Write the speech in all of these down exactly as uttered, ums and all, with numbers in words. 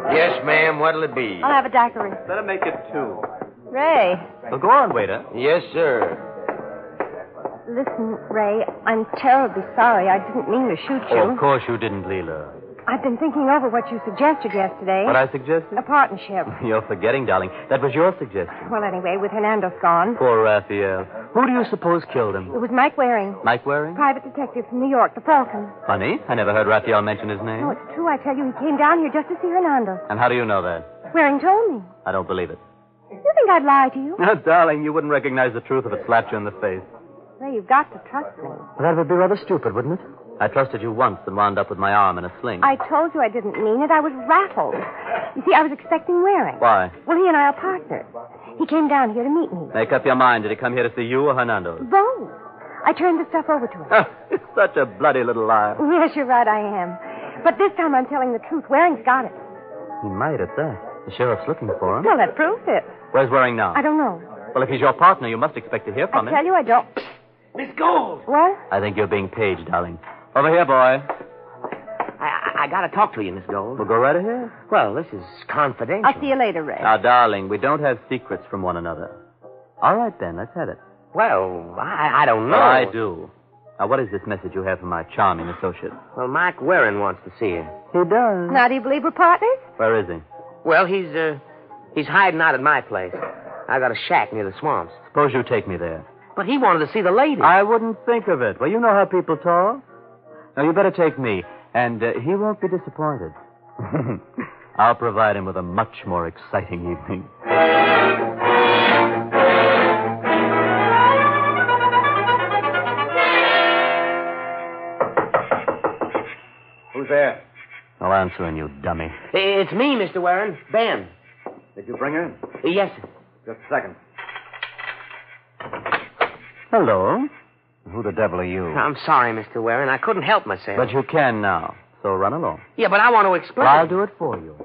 Yes, ma'am. What'll it be? I'll have a daiquiri. Better make it two. Ray. Well, go on, waiter. Yes, sir. Listen, Ray, I'm terribly sorry. I didn't mean to shoot you. Oh, of course you didn't, Leela. I've been thinking over what you suggested yesterday. What I suggested? A partnership. You're forgetting, darling. That was your suggestion. Well, anyway, with Hernando gone. Poor Raphael. Who do you suppose killed him? It was Mike Waring. Mike Waring? Private detective from New York, the Falcon. Funny. I never heard Raphael mention his name. No, it's true. I tell you, he came down here just to see Hernando. And how do you know that? Waring told me. I don't believe it. You think I'd lie to you? No, darling, you wouldn't recognize the truth if it slapped you in the face. Ray, you've got to trust me. Well, that would be rather stupid, wouldn't it? I trusted you once and wound up with my arm in a sling. I told you I didn't mean it. I was rattled. You see, I was expecting Waring. Why? Well, he and I are partners. He came down here to meet me. Make up your mind. Did he come here to see you or Hernando? Both. I turned the stuff over to him. Oh, it's such a bloody little liar. Yes, you're right, I am. But this time I'm telling the truth. Waring's got it. He might at that. The sheriff's looking for him. Well, that proves it. Where's Waring now? I don't know. Well, if he's your partner, you must expect to hear from I him. tell you, I don't. Miss Gold. What? I think you're being paged, darling. Over here, boy. I, I, I gotta talk to you, Miss Gold. Well, go right ahead. Well, this is confidential. I'll see you later, Ray. Now, darling, we don't have secrets from one another. All right, then, let's have it. Well, I, I don't know. Well, I do. Now, what is this message you have from my charming associate? Well, Mike Waring wants to see you. He does. Now, do you believe we're partners? Where is he? Well, he's, uh, he's hiding out at my place. I got a shack near the swamps. Suppose you take me there. But he wanted to see the lady. I wouldn't think of it. Well, you know how people talk. Now, you better take me, and uh, he won't be disappointed. I'll provide him with a much more exciting evening. Who's there? I'll answer in, you dummy. It's me, Mister Waring. Ben. Did you bring her? Yes, sir. Just a second. Hello. Who the devil are you? I'm sorry, Mister Waring. I couldn't help myself. But you can now, so run along. Yeah, but I want to explain. Well, I'll do it for you.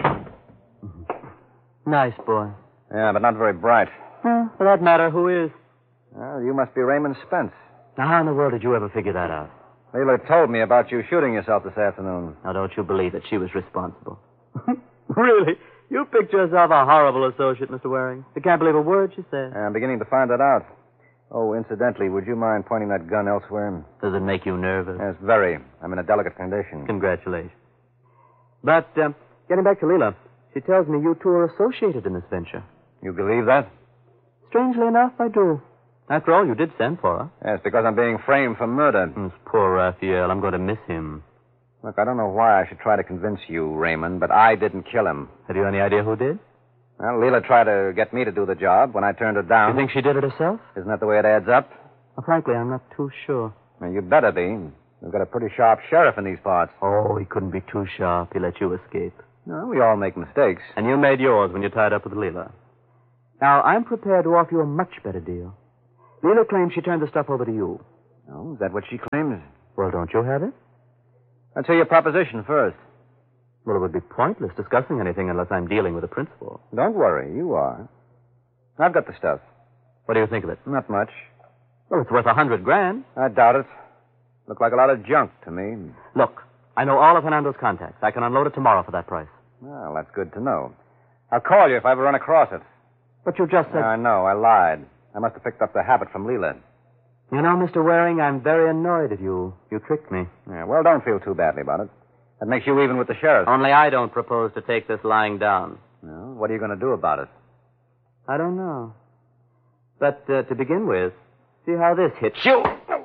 Nice boy. Yeah, but not very bright. Huh? For that matter, who is? Well, you must be Raymond Spence. Now, how in the world did you ever figure that out? Leela told me about you shooting yourself this afternoon. Now, don't you believe that she was responsible? Really? You picked yourself a horrible associate, Mister Waring. You can't believe a word she said. I'm beginning to find that out. Oh, incidentally, would you mind pointing that gun elsewhere? Does it make you nervous? Yes, very. I'm in a delicate condition. Congratulations. But, uh, getting back to Leela, she tells me you two are associated in this venture. You believe that? Strangely enough, I do. After all, you did send for her. Yes, because I'm being framed for murder. This poor Raphael. I'm going to miss him. Look, I don't know why I should try to convince you, Raymond, but I didn't kill him. Have you any idea who did? Well, Leela tried to get me to do the job when I turned her down. You think she did it herself? Isn't that the way it adds up? Well, frankly, I'm not too sure. Well, you better be. We've got a pretty sharp sheriff in these parts. Oh, he couldn't be too sharp. He let you escape. No, we all make mistakes. And you made yours when you tied up with Leela. Now, I'm prepared to offer you a much better deal. Leela claims she turned the stuff over to you. Oh, is that what she claims? Well, don't you have it? Let's hear your proposition first. Well, it would be pointless discussing anything unless I'm dealing with a principal. Don't worry, you are. I've got the stuff. What do you think of it? Not much. Well, it's worth a hundred grand. I doubt it. Looked like a lot of junk to me. Look, I know all of Hernando's contacts. I can unload it tomorrow for that price. Well, that's good to know. I'll call you if I ever run across it. But you just said... I know, I lied. I must have picked up the habit from Leela. You know, Mister Waring, I'm very annoyed at you. You tricked me. Yeah, well, don't feel too badly about it. That makes you even with the sheriff. Only I don't propose to take this lying down. Well, what are you going to do about it? I don't know. But uh, to begin with, see how this hits you.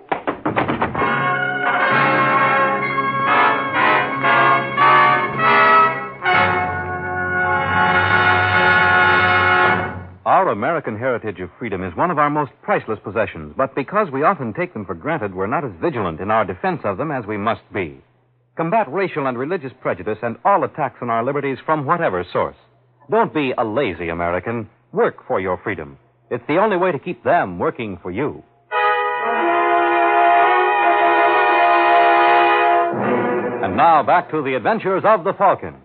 Our American heritage of freedom is one of our most priceless possessions, but because we often take them for granted, we're not as vigilant in our defense of them as we must be. Combat racial and religious prejudice and all attacks on our liberties from whatever source. Don't be a lazy American. Work for your freedom. It's the only way to keep them working for you. And now back to the adventures of the Falcon.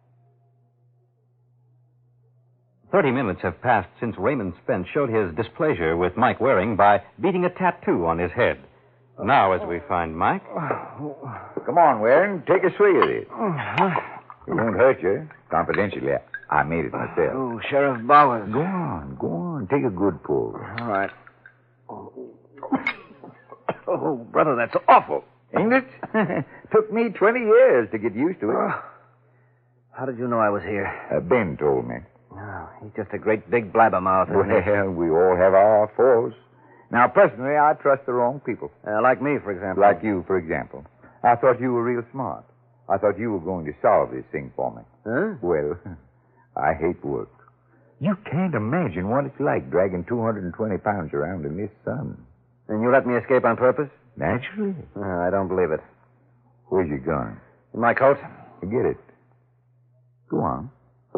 Thirty minutes have passed since Raymond Spence showed his displeasure with Mike Waring by beating a tattoo on his head. Now, as we find Mike... Come on, Waring. Take a swig of it. It won't hurt you. Confidentially, I made it myself. Oh, Sheriff Bowers. Go on, go on. Take a good pull. All right. Oh, brother, that's awful. Ain't it? Took me twenty years to get used to it. Oh. How did you know I was here? Uh, Ben told me. Oh, he's just a great big blabbermouth, isn't he? Well, we all have our faults. Now, personally, I trust the wrong people. Uh, like me, for example. Like you, for example. I thought you were real smart. I thought you were going to solve this thing for me. Huh? Well, I hate work. You can't imagine what it's like dragging two hundred twenty pounds around in this sun. And you let me escape on purpose? Naturally. Uh, I don't believe it. Where's your gun? In my coat? Get it. Go on.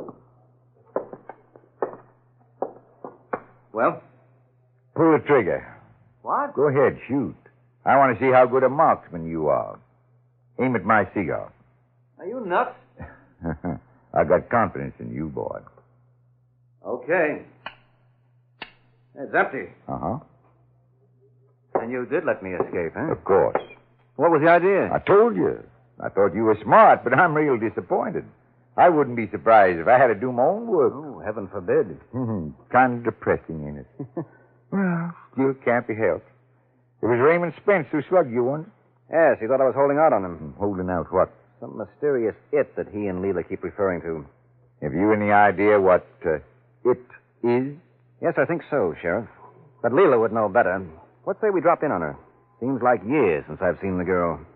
Well? Pull the trigger. What? Go ahead, shoot. I want to see how good a marksman you are. Aim at my cigar. Are you nuts? I got confidence in you, boy. Okay. It's empty. Uh-huh. And you did let me escape, huh? Of course. What was the idea? I told you. I thought you were smart, but I'm real disappointed. I wouldn't be surprised if I had to do my own work. Oh, heaven forbid. Kind of depressing, ain't it? Well, still can't be helped. It was Raymond Spence who slugged you once. Yes, he thought I was holding out on him. Holding out what? Some mysterious it that he and Leela keep referring to. Have you any idea what uh, it is? Yes, I think so, Sheriff. But Leela would know better. What say we drop in on her? Seems like years since I've seen the girl.